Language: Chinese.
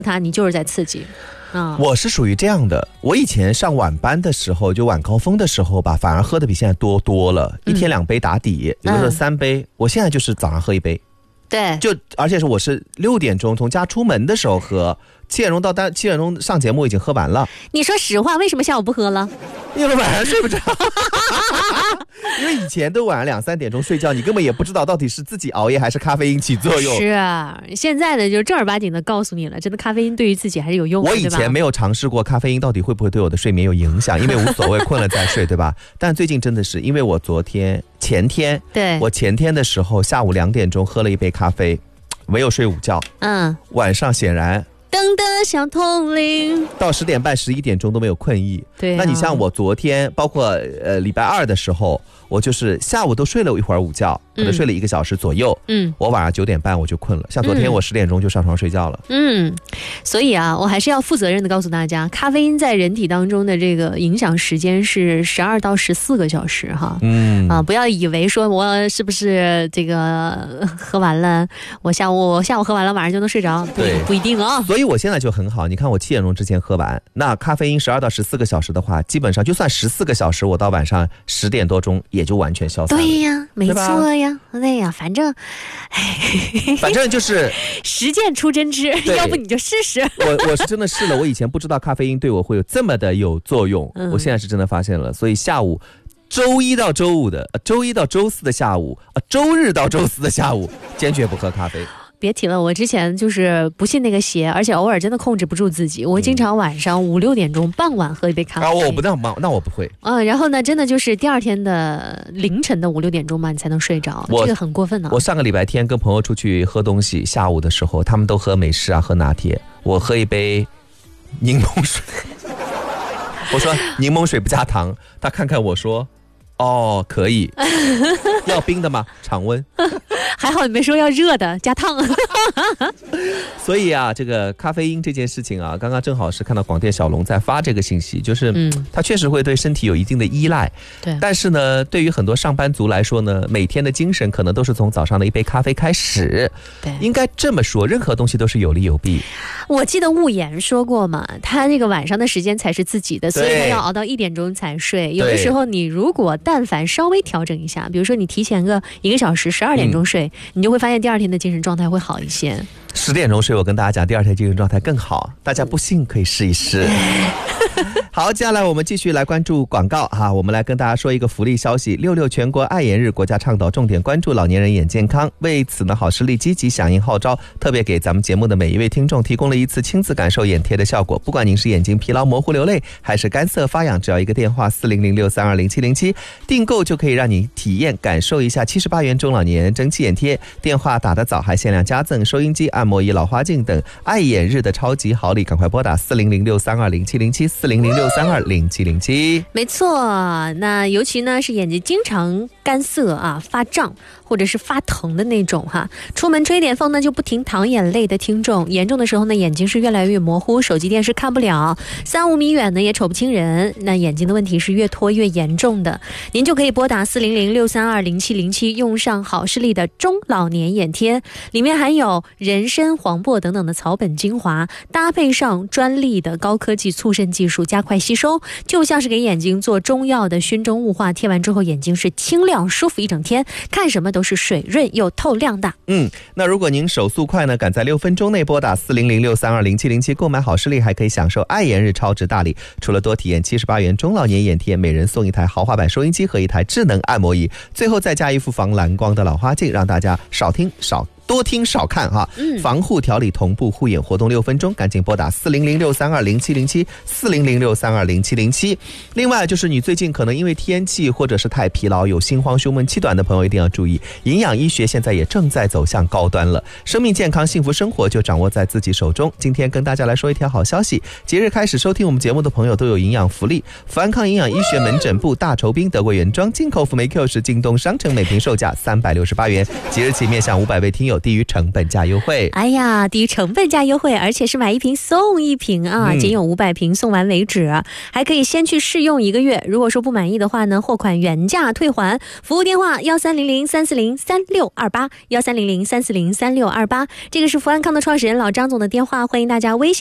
它，你就是在刺激。 我是属于这样的，我以前上晚班的时候，就晚高峰的时候吧，反而喝的比现在多了，一天2杯打底，有的时候3杯。我现在就是早上喝1杯， 对， 而且我是6点钟从家出门的时候喝，7点钟到7点钟上节目已经喝完了。 你说实话，为什么下午不喝了？ 因为晚上睡不着。因为以前都晚上2、3点钟睡觉，你根本也不知道到底是自己熬夜还是咖啡因起作用。 是啊，现在呢就正儿八经的告诉你了，真的咖啡因对于自己还是有用的。 我以前没有尝试过咖啡因到底会不会对我的睡眠有影响，因为无所谓，困了再睡，对吧？但最近真的是，因为我前天的时候下午2点钟喝了1杯咖啡，没有睡午觉，晚上显然噔噔像铜铃， 到10点半、11点钟都没有困意。 对， 那你像我昨天，包括礼拜2的时候，我就是下午都睡了一会儿午觉，可能睡了1个小时左右。我晚上9点半我就困了。像昨天我10点钟就上床睡觉了。 所以啊，我还是要负责任的告诉大家，咖啡因在人体当中的这个影响时间是12到14个小时哈。不要以为说我是不是这个喝完了，我下午喝完了，晚上就能睡着，不一定啊。 所以我现在就很好，你看我7点钟之前喝完，那咖啡因12到14个小时的话，基本上就算14个小时，我到晚上10点多钟也就完全消散了。 对呀，没错呀，对呀，反正就是实践出真知，要不你就试试。 我是真的试了，我以前不知道咖啡因对我会有这么的有作用，我现在是真的发现了，所以下午。周一到周四的下午，周日到周四的下午，坚决不喝咖啡。 别提了，我之前就是不信那个邪，而且偶尔真的控制不住自己，我经常晚上5、6点钟傍晚喝一杯咖啡。 那我不会。 然后呢，真的就是第二天的凌晨的5、6点钟嘛，你才能睡着，这个很过分呢。 我上个礼拜天跟朋友出去喝东西，下午的时候他们都喝美式啊，喝拿铁，我喝一杯柠檬水。我说柠檬水不加糖，他看看我说。可以。要冰的吗？常温。 还好你没说要热的加烫。 所以啊，这个咖啡因这件事情啊，刚刚正好是看到广电小龙在发这个信息，就是它确实会对身体有一定的依赖。 对。 但是呢，对于很多上班族来说呢，每天的精神可能都是从早上的1杯咖啡开始。 对。 应该这么说，任何东西都是有利有弊。 我记得悟言说过嘛，他那个晚上的时间才是自己的，所以他要熬到1点钟才睡。有的时候你如果但凡稍微调整一下，比如说你提前个1个小时，12点钟睡，你就会发现第二天的精神状态会好一些。 10点钟睡，我跟大家讲，第二天精神状态更好，大家不信可以试一试。好，接下来我们继续来关注广告哈。我们来跟大家说一个福利消息，66全国爱眼日，国家倡导重点关注老年人眼健康。为此呢，好视力积极响应号召，特别给咱们节目的每一位听众提供了一次亲自感受眼贴的效果。不管您是眼睛疲劳模糊流泪，还是干涩发痒，只要一个电话4006320707，订购就可以让你体验感受一下78元中老年蒸汽眼贴。电话打得早还限量加赠收音机、按摩仪、老花镜等爱眼日的超级好礼，赶快拨打40063207074006320707。 没错，那尤其呢是眼睛经常干涩啊、发胀或者是发疼的那种哈，出门吹点风呢就不停淌眼泪的听众，严重的时候呢眼睛是越来越模糊，手机电视看不了，3、5米远呢也瞅不清人，那眼睛的问题是越拖越严重的，您就可以拨打4006320707，用上好视力的中老年眼贴，里面含有人参、黄柏等等的草本精华，搭配上专利的高科技促渗技术，加快吸收，就像是给眼睛做中药的熏蒸雾化，贴完之后眼睛是清亮舒服一整天，看什么都是水润又透亮的。 那如果您手速快呢，赶在6分钟内拨打4006320707购买好视力，还可以享受爱眼日超值大礼，除了多体验78元中老年眼贴，每人送一台豪华版收音机和一台智能按摩仪，最后再加一副防蓝光的老花镜，让大家多听少看哈，防护调理同步护眼活动6分钟，赶紧拨打4006320707 4006320707。另外就是你最近可能因为天气或者是太疲劳，有心慌、胸闷、气短的朋友一定要注意，营养医学现在也正在走向高端了，生命健康幸福生活就掌握在自己手中。今天跟大家来说一条好消息，即日开始收听我们节目的朋友都有营养福利，富安康营养医学门诊部大酬宾德国原装进口辅酶 Q 是京东商城每瓶售价368元，即日起面向500位听友低于成本价优惠。 哎呀，低于成本价优惠，而且是买1瓶送1瓶啊，仅有500瓶，送完为止，还可以先去试用1个月。如果说不满意的话呢，货款原价退还。服务电话1300-340-3628，1300-340-3628。这个是福安康的创始人老张总的电话，欢迎大家微信